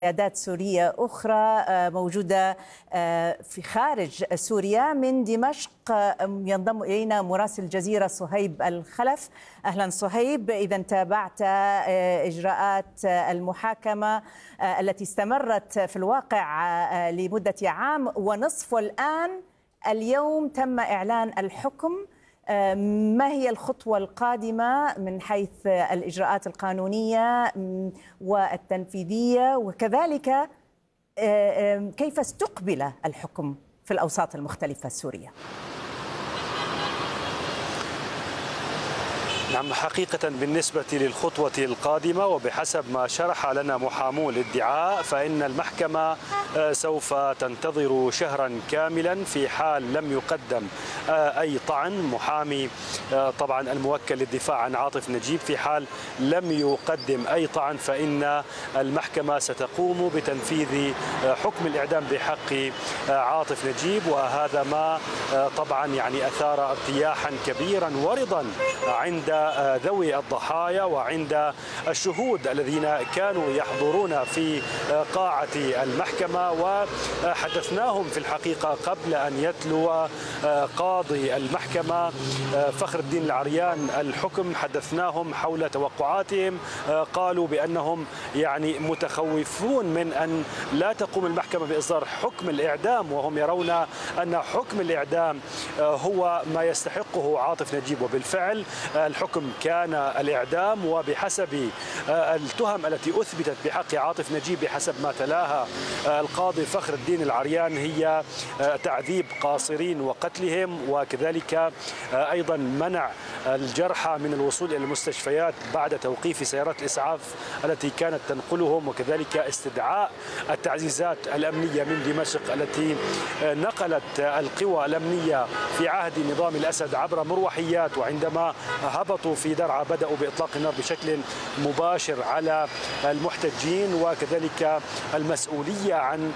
قيادات سورية أخرى موجودة في خارج سوريا. من دمشق ينضم إلينا مراسل الجزيرة صهيب الخلف. أهلا صهيب، إذا تابعت إجراءات المحاكمة التي استمرت في الواقع لمدة عام ونصف، والآن اليوم تم إعلان الحكم. ما هي الخطوة القادمة من حيث الإجراءات القانونية والتنفيذية، وكذلك كيف استقبل الحكم في الأوساط المختلفة السورية؟ نعم، حقيقة بالنسبة للخطوة القادمة وبحسب ما شرح لنا محامو الادعاء فإن المحكمة سوف تنتظر شهرا كاملا في حال لم يقدم أي طعن. محامي طبعا الموكل للدفاع عن عاطف نجيب، في حال لم يقدم أي طعن فإن المحكمة ستقوم بتنفيذ حكم الإعدام بحق عاطف نجيب، وهذا ما طبعا يعني أثار ارتياحا كبيرا ورضا عند ذوي الضحايا وعند الشهود الذين كانوا يحضرون في قاعة المحكمة. وحدثناهم في الحقيقة قبل أن يتلو قاضي المحكمة فخر الدين العريان الحكم، حدثناهم حول توقعاتهم. قالوا بأنهم يعني متخوفون من أن لا تقوم المحكمة بإصدار حكم الإعدام، وهم يرون أن حكم الإعدام هو ما يستحقه عاطف نجيب. وبالفعل الحكم كان الإعدام، وبحسب التهم التي أثبتت بحق عاطف نجيب بحسب ما تلاها القاضي فخر الدين العريان هي تعذيب قاصرين وقتلهم، وكذلك أيضا منع الجرحى من الوصول إلى المستشفيات بعد توقيف سيارات الإسعاف التي كانت تنقلهم، وكذلك استدعاء التعزيزات الأمنية من دمشق التي نقلت القوى الأمنية في عهد نظام الأسد عبر مروحيات، وعندما هبطوا في درعا بدأوا بإطلاق النار بشكل مباشر على المحتجين، وكذلك المسؤولية عن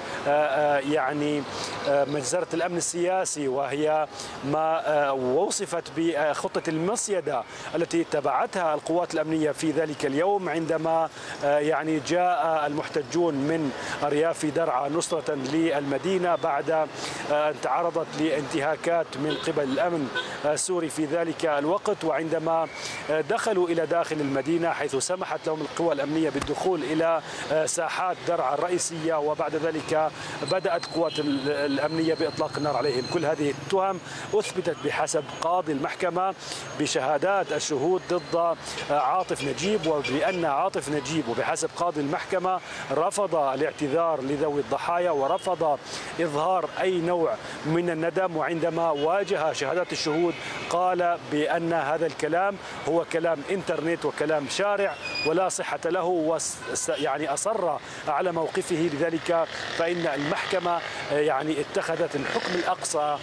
يعني مجزرة الأمن السياسي، وهي ما وصفت بخطة المصيدة التي اتبعتها القوات الأمنية في ذلك اليوم عندما يعني جاء المحتجون من أرياف درعا نصرة للمدينة بعد أن تعرضت لانتهاكات من قبل الأمن السوري في ذلك الوقت. وعندما دخلوا إلى داخل المدينة حيث سمحت لهم القوى الأمنية بالدخول إلى ساحات درعا الرئيسية، وبعد ذلك بدأت القوات الأمنية بإطلاق النار عليهم. كل هذه التهم أثبتت بحسب قاضي المحكمة بشهادات الشهود ضد عاطف نجيب، وبأن عاطف نجيب وبحسب قاضي المحكمة رفض الاعتذار لذوي الضحايا ورفض إظهار أي نوع من الندم، وعندما واجه شهادات الشهود قال بأن هذا الكلام هو كلام إنترنت وكلام شارع ولا صحة له، يعني أصر على موقفه. لذلك فإن المحكمة يعني اتخذت الحكم الأقصى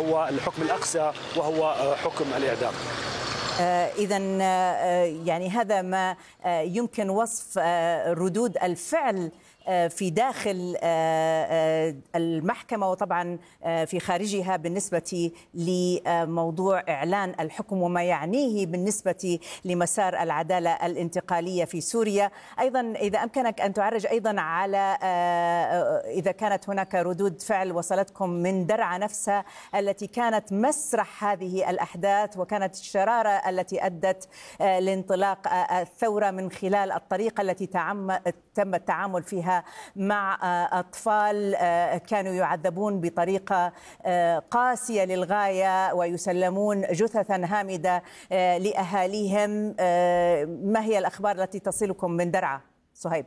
وهو حكم الإعدام. إذا يعني هذا ما يمكن وصف ردود الفعل في داخل المحكمة وطبعا في خارجها بالنسبة لموضوع إعلان الحكم وما يعنيه بالنسبة لمسار العدالة الانتقالية في سوريا. أيضا إذا أمكنك أن تعرج أيضا على إذا كانت هناك ردود فعل وصلتكم من درعا نفسها التي كانت مسرح هذه الأحداث وكانت الشرارة التي أدت لانطلاق الثورة من خلال الطريقة التي تم التعامل فيها مع أطفال كانوا يعذبون بطريقة قاسية للغاية ويسلمون جثثا هامدة لأهاليهم. ما هي الأخبار التي تصلكم من درعا صهيب؟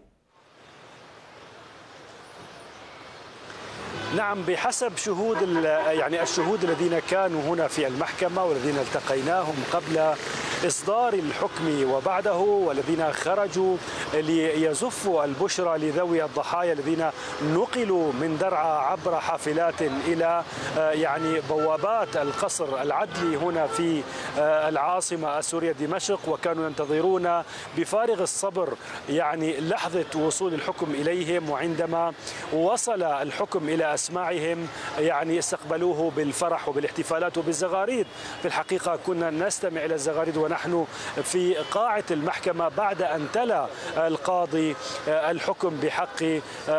نعم، بحسب شهود يعني الشهود الذين كانوا هنا في المحكمة والذين التقيناهم قبل إصدار الحكم وبعده، والذين خرجوا ليزفوا البشرى لذوي الضحايا الذين نقلوا من درعا عبر حافلات إلى يعني بوابات القصر العدلي هنا في العاصمة السورية دمشق، وكانوا ينتظرون بفارغ الصبر يعني لحظة وصول الحكم إليهم. وعندما وصل الحكم إلى بإسماعهم يعني استقبلوه بالفرح وبالاحتفالات وبالزغاريد. في الحقيقة كنا نستمع إلى الزغاريد ونحن في قاعة المحكمة بعد أن تلا القاضي الحكم بحق